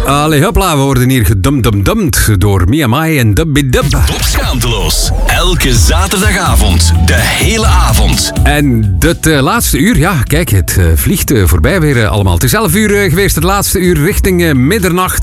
Allee, hopla, we worden hier gedumdumdumd door Miamai en Dubby-Dub. Top Schaamteloos. Elke zaterdagavond. De hele avond. En het laatste uur, ja, kijk, het vliegt voorbij weer allemaal. Het is 11 uur geweest, het laatste uur richting middernacht.